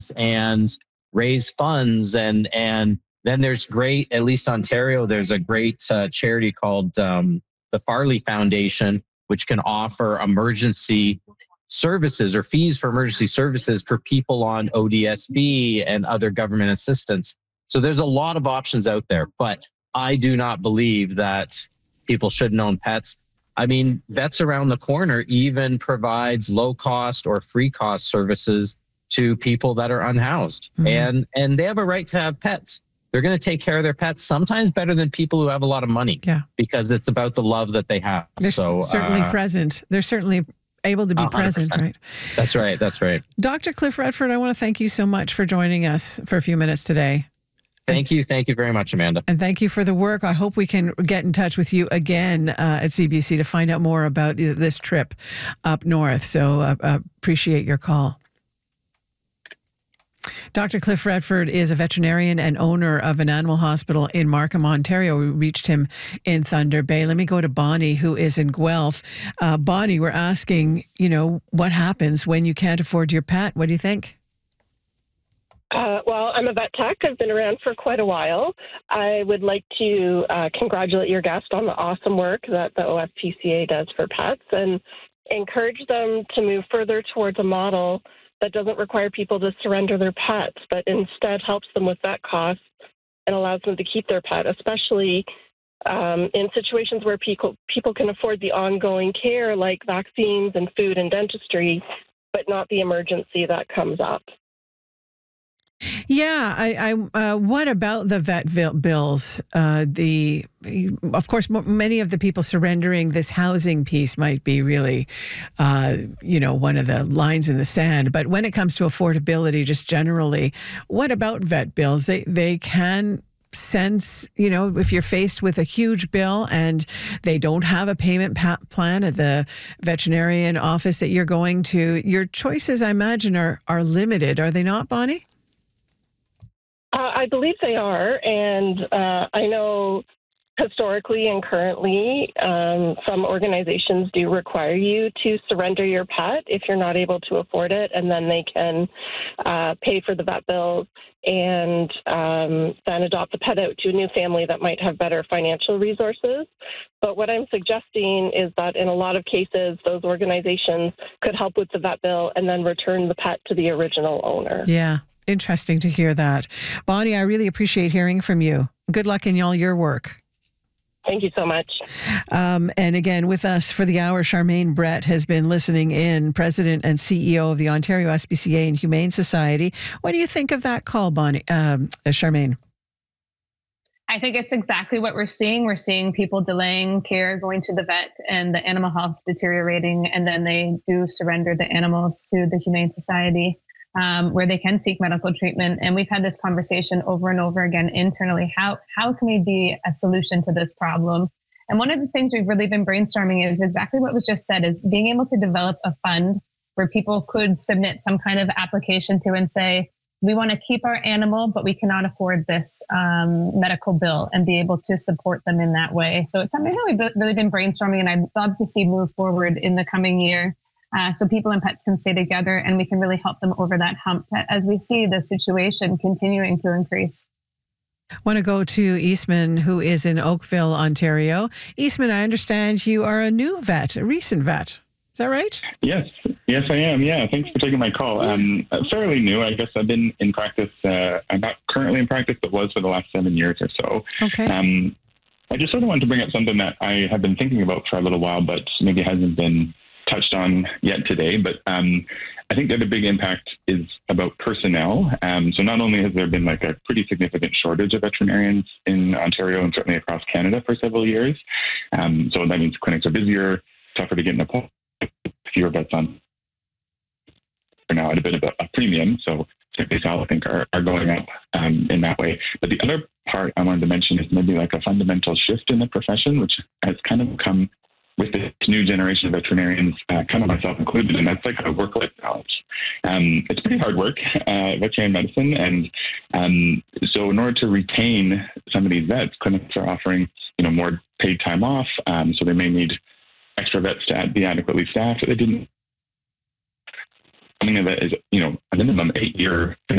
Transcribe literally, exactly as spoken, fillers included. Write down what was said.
and raise funds. And, and then there's great, at least Ontario, there's a great uh, charity called um, the Farley Foundation, which can offer emergency services or fees for emergency services for people on O D S B and other government assistance. So there's a lot of options out there, but I do not believe that people shouldn't own pets. I mean, Vets Around the Corner even provides low cost or free cost services to people that are unhoused, mm-hmm. and, and they have a right to have pets. They're going to take care of their pets, sometimes better than people who have a lot of money, yeah. because it's about the love that they have. They're so certainly uh, present. They're certainly able to be one hundred percent present, right? That's right. That's right. Doctor Cliff Redford, I want to thank you so much for joining us for a few minutes today. Thank you. Thank you very much, Amanda. And thank you for the work. I hope we can get in touch with you again uh, at C B C to find out more about this trip up north. So uh, uh, appreciate your call. Doctor Cliff Redford is a veterinarian and owner of an animal hospital in Markham, Ontario. We reached him in Thunder Bay. Let me go to Bonnie, who is in Guelph. Uh, Bonnie, we're asking, you know, what happens when you can't afford your pet? What do you think? Uh, well, I'm a vet tech. I've been around for quite a while. I would like to uh, congratulate your guest on the awesome work that the O S P C A does for pets and encourage them to move further towards a model that doesn't require people to surrender their pets, but instead helps them with vet costs and allows them to keep their pet, especially um, in situations where people, people can afford the ongoing care like vaccines and food and dentistry, but not the emergency that comes up. Yeah, I, I uh, what about the vet bills? Uh, the of course, many of the people surrendering this housing piece might be really, uh, you know, one of the lines in the sand. But when it comes to affordability, just generally, what about vet bills? They they can sense, you know, if you're faced with a huge bill and they don't have a payment pa- plan at the veterinarian office that you're going to, your choices, I imagine, are are limited. Are they not, Bonnie? Uh, I believe they are, and uh, I know historically and currently um, some organizations do require you to surrender your pet if you're not able to afford it, and then they can uh, pay for the vet bills and um, then adopt the pet out to a new family that might have better financial resources. But what I'm suggesting is that in a lot of cases, those organizations could help with the vet bill and then return the pet to the original owner. Yeah. Interesting to hear that. Bonnie, I really appreciate hearing from you. Good luck in all your work. Thank you so much. Um, and again, with us for the hour, Charmaine Brett has been listening in, President and C E O of the Ontario S P C A and Humane Society. What do you think of that call, Bonnie, um, uh, Charmaine? I think it's exactly what we're seeing. We're seeing people delaying care, going to the vet, and the animal health deteriorating, and then they do surrender the animals to the Humane Society. Um, where they can seek medical treatment. And we've had this conversation over and over again internally. How how can we be a solution to this problem? And one of the things we've really been brainstorming is exactly what was just said, is being able to develop a fund where people could submit some kind of application to and say, we want to keep our animal, but we cannot afford this um, medical bill, and be able to support them in that way. So it's something that we've really been brainstorming, and I'd love to see move forward in the coming year. Uh, so people and pets can stay together, and we can really help them over that hump as we see the situation continuing to increase. I want to go to Eastman, who is in Oakville, Ontario. Eastman, I understand you are a new vet, a recent vet. Is that right? Yes. Yes, I am. Yeah. Thanks for taking my call. Um, fairly new. I guess I've been in practice. Uh, I'm not currently in practice, but was for the last seven years or so. Okay. Um, I just sort of wanted to bring up something that I have been thinking about for a little while, but maybe hasn't been touched on yet today, but um, I think that the big impact is about personnel. Um, so not only has there been like a pretty significant shortage of veterinarians in Ontario and certainly across Canada for several years. Um, so that means clinics are busier, tougher to get an appointment, fewer vets on are now at a bit of a, a premium. So certainly sales, I think, are, are going up um, in that way. But the other part I wanted to mention is maybe like a fundamental shift in the profession, which has kind of come with this new generation of veterinarians, uh, kind of myself included, and that's like a work-life balance. Um, it's pretty hard work, uh, veterinary medicine, and um, so in order to retain some of these vets, clinics are offering, you know, more paid time off, um, so they may need extra vets to be adequately staffed that they didn't. Something of it is, you know, a minimum eight-year